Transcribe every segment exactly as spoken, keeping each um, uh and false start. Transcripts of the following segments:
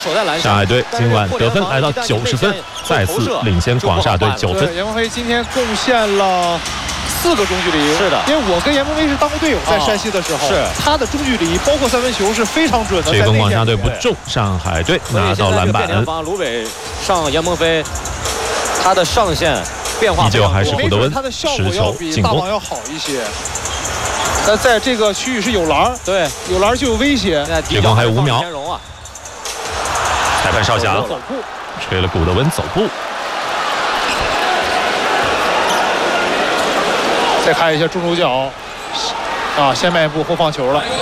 守在篮下。 上海队今晚得分来到九十分，再次领先广厦队九分。 严鹏飞今天贡献了四个中距离， 是的， 因为我跟严鹏飞是当过队友，在山西的时候， 是他的中距离包括三分球是非常准的。 这个广厦队不中，上海队拿到篮板。 卢伟上严鹏飞，他的上限变化依旧还是古德温他的效果持球进攻大王要好一些。那在这个区域是有篮， 对， 有篮就有威胁。 这光还有五秒。 啊、 裁判哨响，吹了古德温走步。 再看一下中轴脚，啊，先迈步后放球了。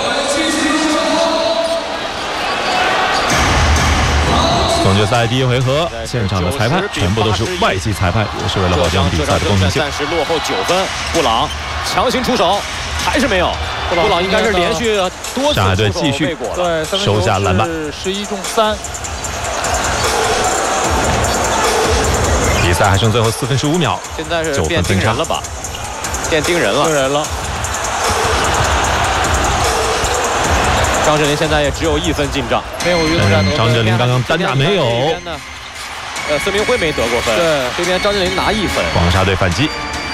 总决赛第一回合，现场的裁判全部都是外籍裁判，也是为了保证比赛的公平性。 暂时落后九分，布朗强行出手，还是没有。布朗应该是连续多次上海队继续对收下篮板， 十一中三。 比赛还剩最后四分十五秒， 现在是变盯人了吧？变盯人了， 盯人了。 张镇麟现在也只有一分进账， 没有运动战得分。 张镇麟刚刚单打没有。 呃，孙明辉没得过分。 对， 这边张镇麟拿一分。 广厦队反击。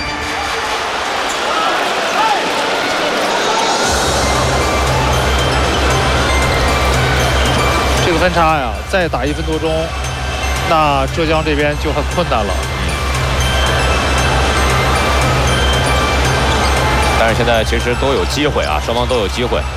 这个分差呀，再打一分多钟，那浙江这边就很困难了。 但是现在其实都有机会啊，双方都有机会。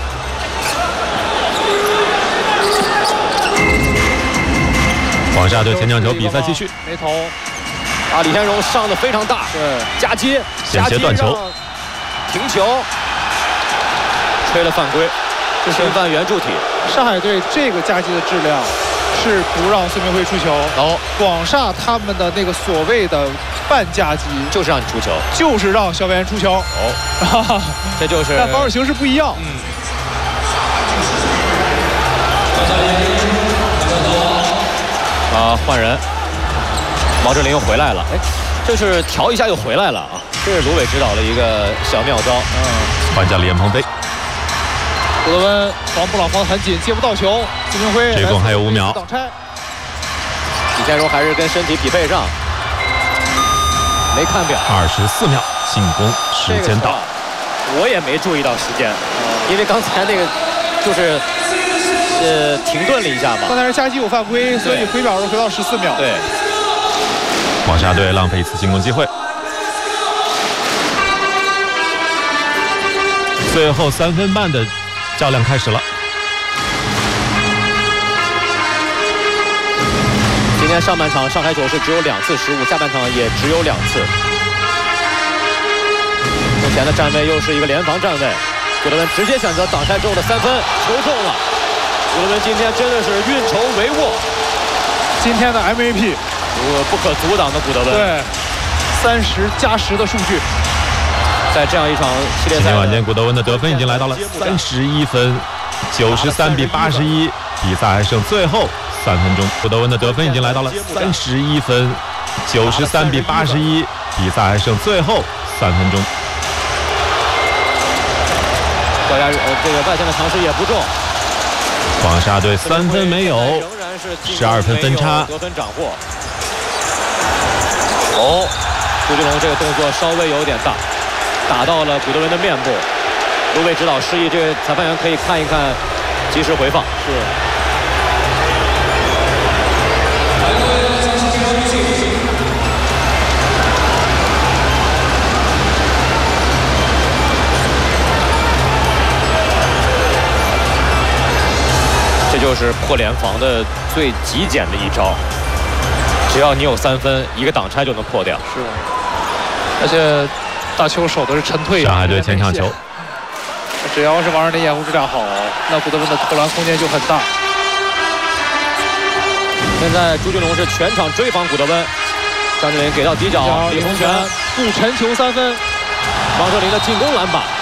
广厦队前场球，比赛继续。 没投。 啊，李天荣上的非常大， 对， 夹接， 险些断球， 停球，吹了犯规，侵犯圆柱体。 上海队这个夹击的质量是不让孙明辉出球。 哦， 广厦他们的那个所谓的半夹击就是让你出球， 就是让肖边出球。 哦，这就是， 但防守形式不一样。 嗯。啊，换人，毛志麟又回来了。哎，这是调一下又回来了啊！这是卢伟指导的一个小妙招。 嗯， 换将李彦鹏飞。 古德温防布朗防得很紧，接不到球。孙明辉这共还有五秒。 挡拆。 李天荣还是跟身体匹配上，没看表。 二十四秒，进攻时间到。 我也没注意到时间，因为刚才那个就是。呃，停顿了一下吧。 刚才是夹击有犯规，所以回表时回到十四秒。 对， 广厦队浪费一次进攻机会。最后三分半的较量开始了。 今天上半场上海九是只有两次失误，下半场也只有两次。目前的站位又是一个联防站位，古德温直接选择挡拆之后的三分，球中了。古德温今天真的是运筹帷幄， 今天的 M V P， 呃，不可阻挡的古德温。 对，三十加十的数据， 在这样一场系列赛， 今天晚间古德温的得分已经来到了三十一分，九十三比八十一，比赛还剩最后三分钟。古德温的得分已经来到了三十一分，九十三比八十一，比赛还剩最后三分钟。 高压呃这个外线的尝试也不中。 广厦队三分没有，十二分分差， 得分掌握。哦，朱俊龙这个动作稍微有点大，打到了古德温的面部。卢伟指导示意这个裁判员可以看一看，及时回放。 是。 这就是破联防的最极简的一招，只要你有三分，一个挡拆就能破掉。 是，而且大邱守的是沉退。 上海队前场球， 只要是王仁林掩护质量好，那古德温的投篮空间就很大。 现在朱俊龙是全场追防古德温，张镇麟给到底角，李洪权不沉球三分，王哲林的进攻篮板。